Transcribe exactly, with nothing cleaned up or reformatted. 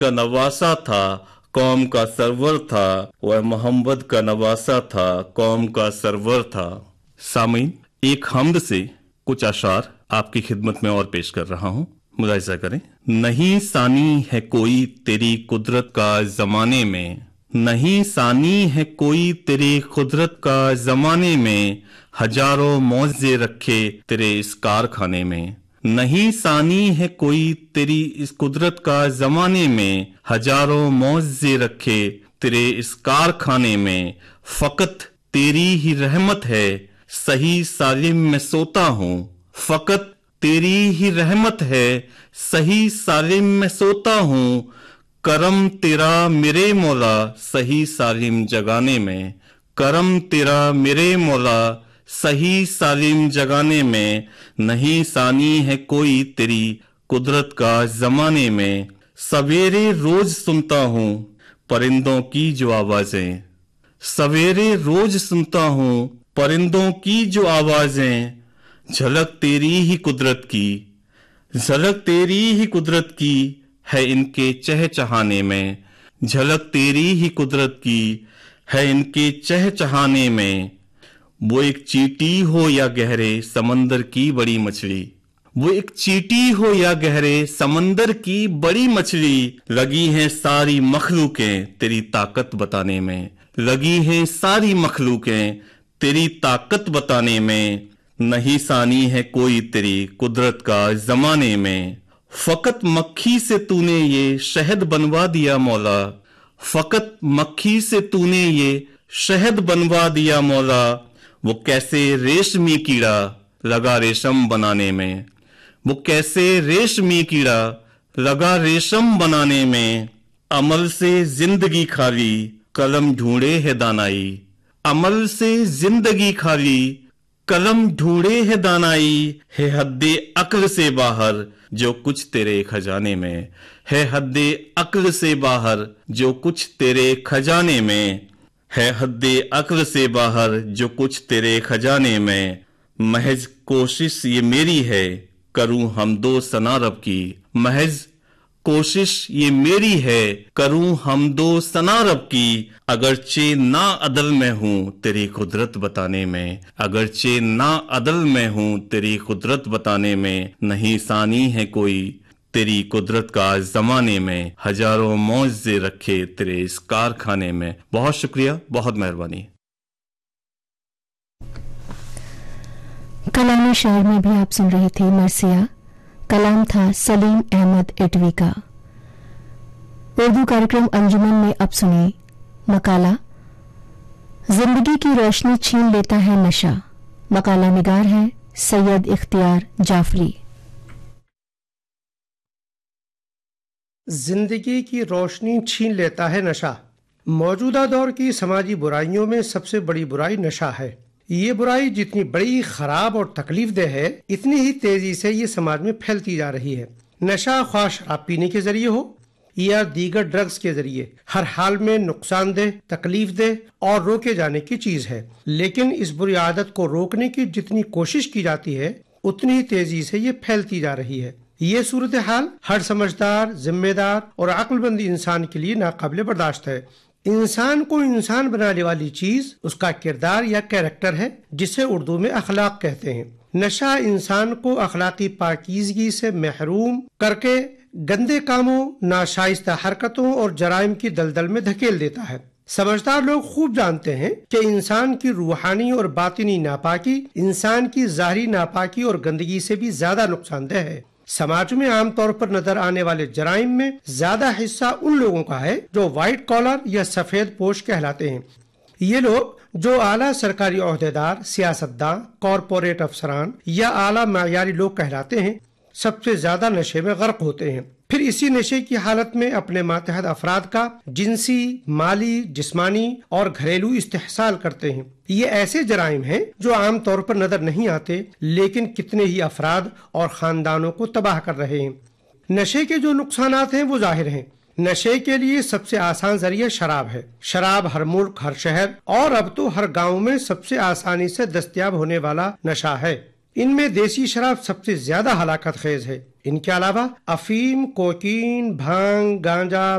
का नवासा था, कौम का सरवर था, वह मोहम्मद का नवासा था, कौम का सरवर था। सामीन, एक हम्द से कुछ अशार आपकी खिदमत में और पेश कर रहा हूँ, मुलाहिजा करें। नहीं सानी है कोई तेरी कुदरत का जमाने में, नहीं सानी है कोई तेरी कुदरत का जमाने में, हजारों मौजे रखे तेरे इस कारखाने में। नहीं सानी है कोई तेरी इस कुदरत का जमाने में, हजारों मौजे रखे तेरे इस कारखाने में। फकत तेरी ही रहमत है सही सालिम में सोता हूँ, फकत तेरी ही रहमत है सही सालिम में सोता हूँ। करम तेरा मेरे मौला सही सालिम जगाने में, करम तेरा मेरे मौला सही सालिम जगाने में। नहीं सानी है कोई तेरी कुदरत का जमाने में। सवेरे रोज सुनता हूँ परिंदों की जो आवाजें, सवेरे रोज सुनता हूँ परिंदों की जो आवाजें। झलक तेरी ही कुदरत की, झलक तेरी ही कुदरत की है इनके चहचहाने में, झलक तेरी ही कुदरत की है इनके चहचहाने में। वो एक चींटी हो या गहरे समंदर की बड़ी मछली, वो एक चींटी हो या गहरे समंदर की बड़ी मछली। लगी हैं सारी मखलूकें तेरी ताकत बताने में, लगी हैं सारी मखलूकें तेरी ताकत बताने में। नहीं सानी है कोई तेरी कुदरत का जमाने में। फकत मक्खी से तूने ये शहद बनवा दिया मौला, फकत मक्खी से तूने ये शहद बनवा दिया मौला। वो कैसे रेशमी कीड़ा लगा रेशम बनाने में, वो कैसे रेशमी कीड़ा लगा रेशम बनाने में। अमल से जिंदगी खाली कलम ढूंढे है दानाई, अमल से जिंदगी खाली कलम ढूंढे है दानाई। है हद्दे अक्ल से बाहर जो कुछ तेरे खजाने में, है हद्दे अक्ल से बाहर जो कुछ तेरे खजाने में, है हद्दे अक्ल से बाहर जो कुछ तेरे खजाने में। महज कोशिश ये मेरी है करूं हम दो सना रब की, महज कोशिश ये मेरी है करूं हम दो सना रब की। अगरचे ना अदल में हूं तेरी कुदरत बताने में, अगरचे ना अदल में हूं तेरी कुदरत बताने में। नहीं सानी है कोई तेरी कुदरत का जमाने में, हजारों मौजे रखे तेरे इस कारखाने में। बहुत शुक्रिया, बहुत मेहरबानी। कलामी शहर में भी आप सुन रहे थे मरसिया, कलाम था सलीम अहमद इटवी का। उर्दू कार्यक्रम अंजुमन में अब सुने मकाला जिंदगी की रोशनी छीन लेता है नशा। मकाला निगार है सैयद इख्तियार जाफरी। जिंदगी की रोशनी छीन लेता है नशा। मौजूदा दौर की समाजी बुराइयों में सबसे बड़ी बुराई नशा है। ये बुराई जितनी बड़ी, खराब और तकलीफ दह है, इतनी ही तेजी से ये समाज में फैलती जा रही है। नशा ख्वाह शराब पीने के जरिए हो या दीगर ड्रग्स के जरिए, हर हाल में नुकसानदेह, तकलीफ देह और रोके जाने की चीज है। लेकिन इस बुरी आदत को रोकने की जितनी कोशिश की जाती है, उतनी ही तेजी से ये फैलती जा रही है। ये सूरत हाल हर समझदार, जिम्मेदार और अक्लमंद इंसान के लिए नाकाबिले बर्दाश्त है। इंसान को इंसान बनाने वाली चीज उसका किरदार या कैरेक्टर है, जिसे उर्दू में अखलाक कहते हैं। नशा इंसान को अखलाकी पाकीज़गी से महरूम करके गंदे कामों, नाशाइस्ता हरकतों और जराइम की दलदल में धकेल देता है। समझदार लोग खूब जानते हैं कि इंसान की रूहानी और बातिनी नापाकी इंसान की ज़ाहिरी नापाकी और गंदगी से भी ज्यादा नुकसानदेह है। समाज में आमतौर पर नजर आने वाले जराइम में ज्यादा हिस्सा उन लोगों का है जो व्हाइट कॉलर या सफेद पोश कहलाते हैं। ये लोग जो आला सरकारी ओहदेदार, सियासतदान, कॉरपोरेट अफसरान या आला मायारी लोग कहलाते हैं, सबसे ज्यादा नशे में गर्क होते हैं। फिर इसी नशे की हालत में अपने मातहत अफराद का जिनसी, माली, जिस्मानी और घरेलू इस्तेहसाल करते हैं। ये ऐसे जराइम हैं जो आम तौर पर नजर नहीं आते, लेकिन कितने ही अफराद और खानदानों को तबाह कर रहे हैं। नशे के जो नुकसानात हैं वो जाहिर हैं। नशे के लिए सबसे आसान जरिया शराब है। शराब हर मुल्क, हर शहर और अब तो हर गांव में सबसे आसानी से दस्तयाब होने वाला नशा है। इनमें देसी शराब सबसे ज्यादा हलाकत खेज है। इनके अलावा अफीम, कोकीन, भांग, गांजा,